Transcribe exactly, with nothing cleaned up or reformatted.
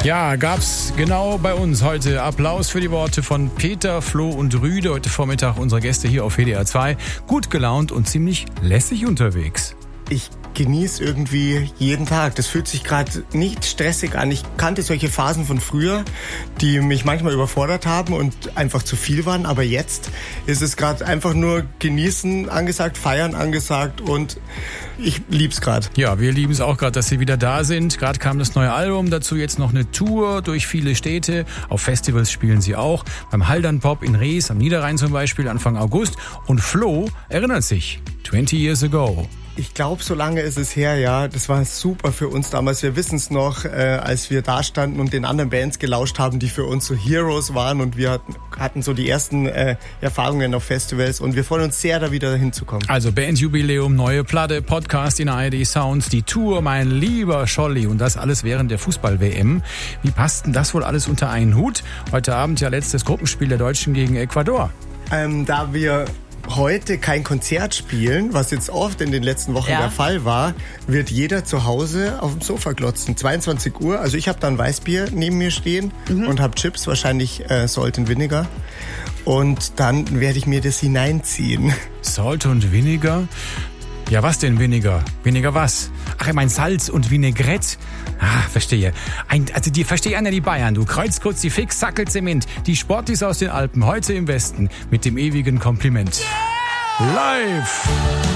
Ja, gab's genau bei uns heute. Applaus für die Worte von Peter, Flo und Rüde. Heute Vormittag unsere Gäste hier auf W D R zwei. Gut gelaunt und ziemlich lässig unterwegs. Ich genieße irgendwie jeden Tag. Das fühlt sich gerade nicht stressig an. Ich kannte solche Phasen von früher, die mich manchmal überfordert haben und einfach zu viel waren. Aber jetzt ist es gerade einfach nur genießen angesagt, feiern angesagt und ich lieb's gerade. Ja, wir lieben es auch gerade, dass Sie wieder da sind. Gerade kam das neue Album, dazu jetzt noch eine Tour durch viele Städte. Auf Festivals spielen Sie auch. Beim Haldern Pop in Rees am Niederrhein zum Beispiel Anfang August. Und Flo erinnert sich, twenty years ago. Ich glaube, so lange ist es her, ja. Das war super für uns damals. Wir wissen es noch, äh, als wir da standen und den anderen Bands gelauscht haben, die für uns so Heroes waren. Und wir hatten, hatten so die ersten äh, Erfahrungen auf Festivals. Und wir freuen uns sehr, da wieder hinzukommen. Also Bandjubiläum, neue Platte, Podcast in A R D Sounds, die Tour, mein lieber Scholli. Und das alles während der Fußball-W M. Wie passt denn das wohl alles unter einen Hut? Heute Abend ja letztes Gruppenspiel der Deutschen gegen Ecuador. Ähm, da wir heute kein Konzert spielen, was jetzt oft in den letzten Wochen ja. der Fall war, wird jeder zu Hause auf dem Sofa glotzen. zweiundzwanzig Uhr, also ich habe dann Weißbier neben mir stehen mhm. und habe Chips, wahrscheinlich äh, Salt and Vinegar. Und dann werde ich mir das hineinziehen. Salt und Vinegar? Ja, was denn weniger? Weniger was? Ach, ich mein Salz und Vinaigrette. Ah, verstehe. Ein, also die verstehe ja die Bayern. Du Kreuzkurz, die Fix, Sackel, Zement. Die Sportis aus den Alpen, heute im Westen mit dem ewigen Kompliment. Yeah! Live!